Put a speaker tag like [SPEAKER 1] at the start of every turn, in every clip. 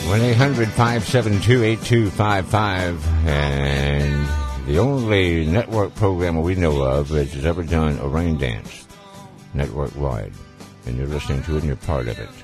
[SPEAKER 1] 1-800-572-8255, and the only network program we know of that has ever done a rain dance network-wide, and you're listening to it and you're part of it.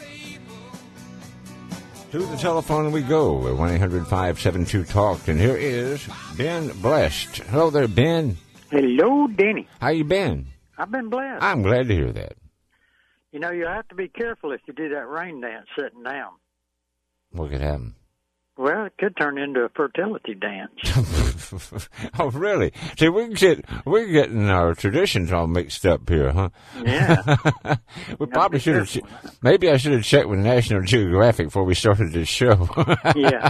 [SPEAKER 1] To the telephone we go at 1-800-572-TALK, and here is Ben Blessed. Hello there, Ben.
[SPEAKER 2] Hello, Denny.
[SPEAKER 1] How you been?
[SPEAKER 2] I've been blessed.
[SPEAKER 1] I'm glad to hear that.
[SPEAKER 2] You know, you have to be careful if you do that rain dance sitting down.
[SPEAKER 1] What could happen?
[SPEAKER 2] Well, it could turn into a fertility dance.
[SPEAKER 1] Oh, really? See, we're getting our traditions all mixed up here, huh?
[SPEAKER 2] Yeah.
[SPEAKER 1] We probably should have. Maybe I should have checked with National Geographic before we started this show.
[SPEAKER 2] Yeah.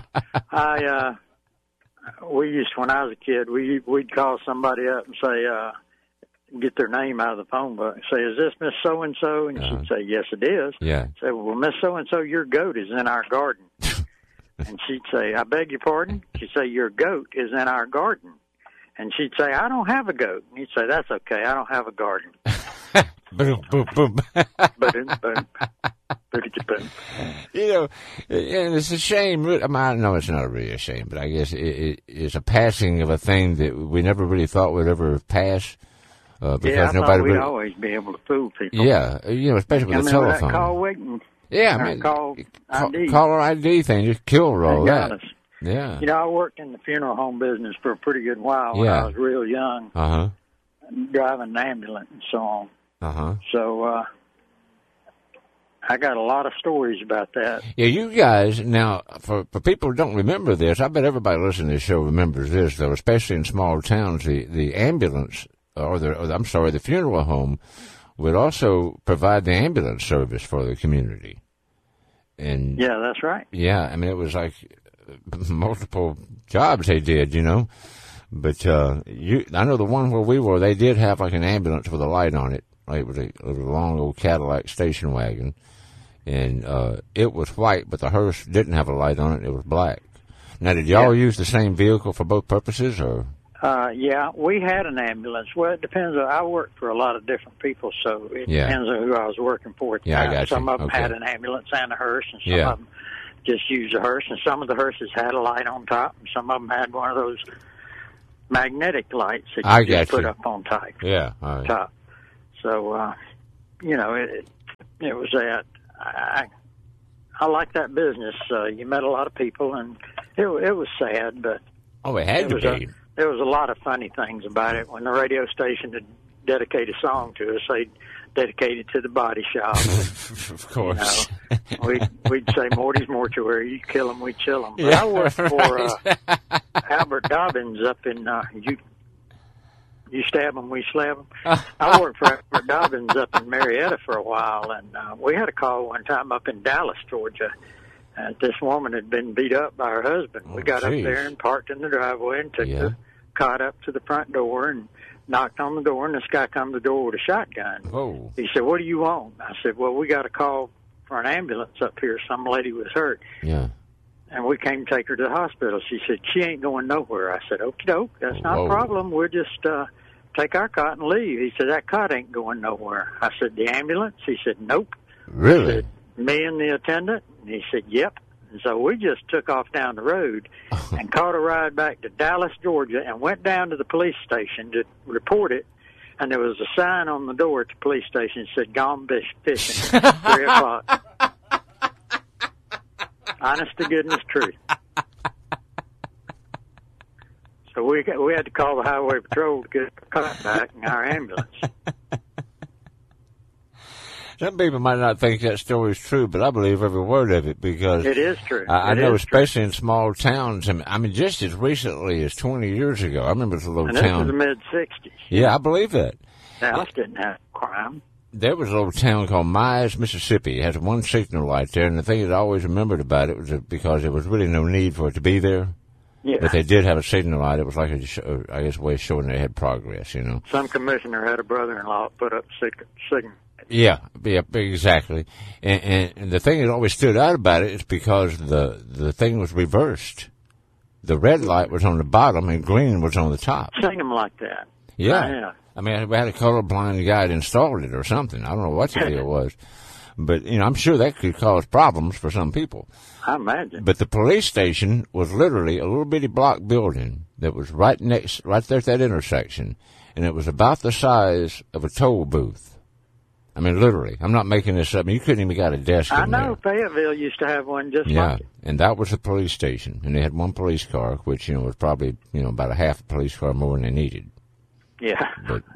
[SPEAKER 2] We used to, when I was a kid, we'd call somebody up and say, get their name out of the phone book and say, is this Miss So-and-so? And she'd say, yes, it is.
[SPEAKER 1] Yeah.
[SPEAKER 2] Say, well, Miss So-and-so, your goat is in our garden. And she'd say, I beg your pardon? She'd say, your goat is in our garden. And she'd say, I don't have a goat. And he'd say, that's okay, I don't have a garden.
[SPEAKER 1] Boom, boom, boom.
[SPEAKER 2] Boom, boom. Boom.
[SPEAKER 1] You know, and it's a shame. I know it's not really a shame, but I guess it's a passing of a thing that we never really thought would ever pass. Because
[SPEAKER 2] I thought we'd always be able to fool people.
[SPEAKER 1] Yeah, you know, especially with the telephone.
[SPEAKER 2] That call waiting.
[SPEAKER 1] Yeah, I mean,
[SPEAKER 2] call ID.
[SPEAKER 1] Caller ID thing, just kill all that.
[SPEAKER 2] Us.
[SPEAKER 1] Yeah.
[SPEAKER 2] You know, I worked in the funeral home business for a pretty good while when I was real young.
[SPEAKER 1] Uh-huh.
[SPEAKER 2] Driving an ambulance and so on.
[SPEAKER 1] Uh-huh.
[SPEAKER 2] So, I got a lot of stories about that.
[SPEAKER 1] Yeah, you guys, now, for people who don't remember this, I bet everybody listening to this show remembers this, though, especially in small towns, the ambulance, the funeral home would also provide the ambulance service for the community. And
[SPEAKER 2] yeah, that's right.
[SPEAKER 1] Yeah, I mean, it was like multiple jobs they did, you know. But I know the one where we were, they did have like an ambulance with a light on it. Like it was a long old Cadillac station wagon. And it was white, but the hearse didn't have a light on it. It was black. Now, did y'all use the same vehicle for both purposes, or?
[SPEAKER 2] Yeah, we had an ambulance. Well, it depends. I worked for a lot of different people, so it depends on who I was working for at the time.
[SPEAKER 1] I got you.
[SPEAKER 2] Some of them had an ambulance and a hearse, and some of them just used a hearse, and some of the hearses had a light on top, and some of them had one of those magnetic lights that you just put up on top.
[SPEAKER 1] Yeah, all right.
[SPEAKER 2] Top. So, you know, it was that. I like that business. You met a lot of people, and it was sad, but
[SPEAKER 1] it had to be.
[SPEAKER 2] There was a lot of funny things about it. When the radio station would dedicate a song to us, they'd dedicate it to the body shop.
[SPEAKER 1] Of course.
[SPEAKER 2] You know, we'd say, Morty's Mortuary, you kill him, we chill him. But I worked for Albert Dobbins up in, you stab him, we slab him. I worked for Albert Dobbins up in Marietta for a while, and we had a call one time up in Dallas, Georgia. This woman had been beat up by her husband. We got up there and parked in the driveway and took the cot up to the front door and knocked on the door, and this guy come to the door with a shotgun.
[SPEAKER 1] Whoa.
[SPEAKER 2] He said, what do you want? I said, well, we got a call for an ambulance up here. Some lady was hurt.
[SPEAKER 1] Yeah.
[SPEAKER 2] And we came to take her to the hospital. She said, she ain't going nowhere. I said, okie doke, that's not a problem. We'll just take our cot and leave. He said, that cot ain't going nowhere. I said, the ambulance? He said, nope.
[SPEAKER 1] Really?
[SPEAKER 2] I said, me and the attendant? And he said, yep. And so we just took off down the road and caught a ride back to Dallas, Georgia, and went down to the police station to report it. And there was a sign on the door at the police station that said, gone fishing, 3 o'clock. Honest to goodness truth. So we had to call the highway patrol to get the cot back in our ambulance.
[SPEAKER 1] Some people might not think that story is true, but I believe every word of it because
[SPEAKER 2] it is true.
[SPEAKER 1] I know, especially in small towns. I mean, just as recently as 20 years ago, I remember the little town.
[SPEAKER 2] This was the mid-'60s.
[SPEAKER 1] Yeah, I believe that.
[SPEAKER 2] Dallas didn't have crime.
[SPEAKER 1] There was a little town called Mize, Mississippi. It has one signal light there, and the thing that I always remembered about it was because there was really no need for it to be there.
[SPEAKER 2] Yeah.
[SPEAKER 1] But they did have a signal light. It was like I guess, a way of showing they had progress, you know.
[SPEAKER 2] Some commissioner had a brother-in-law put up signal.
[SPEAKER 1] Yeah, exactly. And the thing that always stood out about it is because the thing was reversed. The red light was on the bottom and green was on the top.
[SPEAKER 2] Seen them like that.
[SPEAKER 1] Yeah. I mean, we had a colorblind guy that installed it or something. I don't know what the deal was. But, I'm sure that could cause problems for some people.
[SPEAKER 2] I imagine.
[SPEAKER 1] But the police station was literally a little bitty block building that was right there at that intersection, and it was about the size of a toll booth. I mean, literally. I'm not making this up. You couldn't even got a desk in there.
[SPEAKER 2] I know Fayetteville used to have one just like it.
[SPEAKER 1] And that was the police station, and they had one police car, which, was probably, about a half a police car more than they needed.
[SPEAKER 2] Yeah.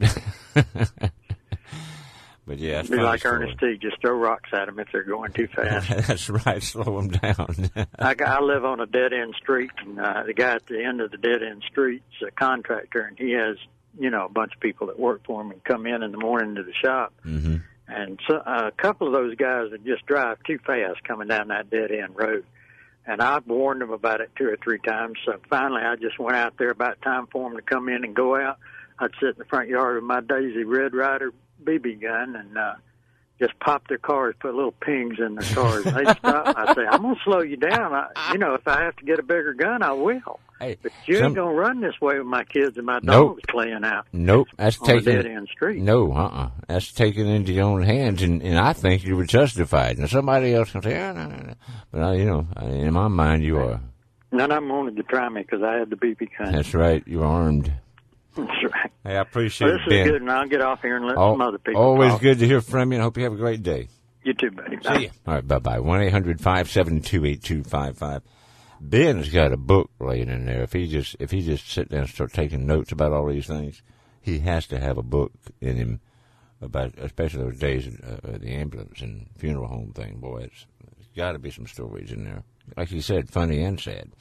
[SPEAKER 1] But yeah, it's
[SPEAKER 2] be like Ernest T. Just throw rocks at them if they're going too fast.
[SPEAKER 1] That's right. Slow them down.
[SPEAKER 2] I live on a dead end street, and the guy at the end of the dead end street's a contractor, and he has a bunch of people that work for him and come in the morning to the shop.
[SPEAKER 1] Mm-hmm.
[SPEAKER 2] And so a couple of those guys that just drive too fast coming down that dead end road. And I've warned them about it 2 or 3 times. So finally, I just went out there about time for them to come in and go out. I'd sit in the front yard with my Daisy Red Ryder BB gun and just pop their cars, put little pings in their cars. They stop. I say, I'm going to slow you down. If I have to get a bigger gun, I will.
[SPEAKER 1] Hey,
[SPEAKER 2] but you ain't going to run this way with my kids and my dogs playing out.
[SPEAKER 1] Nope. That's taking
[SPEAKER 2] a dead-end street.
[SPEAKER 1] No, That's taken into your own hands, and I think you were justified. Now, somebody else can say, no. But, in my mind, you are.
[SPEAKER 2] None of them wanted to try me because I had the BB gun.
[SPEAKER 1] That's right. You're armed.
[SPEAKER 2] That's right.
[SPEAKER 1] Hey, I appreciate
[SPEAKER 2] it, Ben.
[SPEAKER 1] This
[SPEAKER 2] is good, and I'll get off here and let some other people
[SPEAKER 1] Always
[SPEAKER 2] talk.
[SPEAKER 1] Good to hear from you, and I hope you have a great day.
[SPEAKER 2] You too, buddy.
[SPEAKER 1] Bye. See you. All right, bye-bye. 1-800-572-8255. Ben's got a book laying in there. If he just sit down and start taking notes about all these things, he has to have a book in him about, especially those days the ambulance and funeral home thing. Boy, it's got to be some stories in there. Like he said, funny and sad.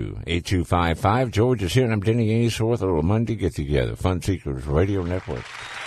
[SPEAKER 1] 1-800-572-8255. George is here, and I'm Denny Ainsworth. A little Monday get-together. Fun Seekers Radio Network.